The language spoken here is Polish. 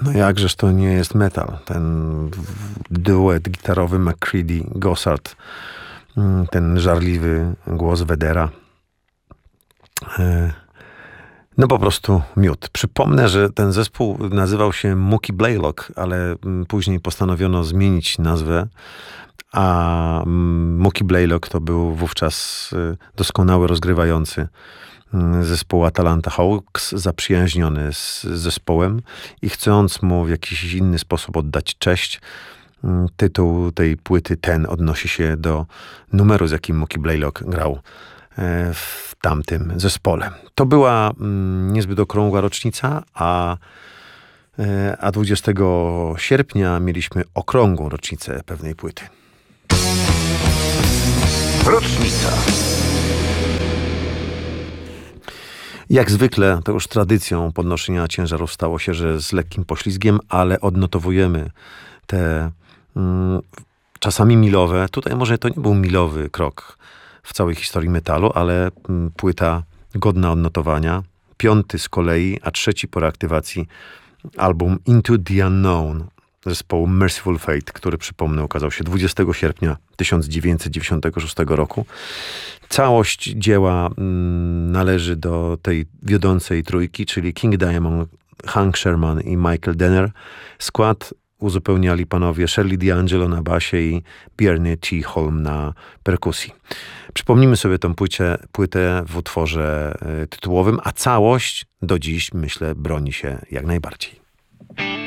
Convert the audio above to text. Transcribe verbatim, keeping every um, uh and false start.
No jakżeż to nie jest metal. Ten duet gitarowy McCready-Gossard, ten żarliwy głos Wedera. No po prostu miód. Przypomnę, że ten zespół nazywał się Mookie Blaylock, ale później postanowiono zmienić nazwę, a Mookie Blaylock to był wówczas doskonały rozgrywający zespołu Atlanta Hawks, zaprzyjaźniony z zespołem i chcąc mu w jakiś inny sposób oddać cześć, tytuł tej płyty ten odnosi się do numeru, z jakim Mookie Blaylock grał w tamtym zespole. To była mm, niezbyt okrągła rocznica, a, a dwudziestego sierpnia mieliśmy okrągłą rocznicę pewnej płyty. Rocznica. Jak zwykle, to już tradycją podnoszenia ciężarów stało się, że z lekkim poślizgiem, ale odnotowujemy te mm, czasami milowe, tutaj może to nie był milowy krok w całej historii metalu, ale mm, płyta godna odnotowania. Piąty z kolei, a trzeci po reaktywacji album Into the Unknown zespołu Merciful Fate, który, przypomnę, ukazał się dwudziestego sierpnia tysiąc dziewięćset dziewięćdziesiątego szóstego roku. Całość dzieła mm, należy do tej wiodącej trójki, czyli King Diamond, Hank Sherman i Michael Denner. Skład uzupełniali panowie Shirley D'Angelo na basie i Bjarne T. Holm na perkusji. Przypomnijmy sobie tę płytę, płytę w utworze y, tytułowym, a całość do dziś, myślę, broni się jak najbardziej.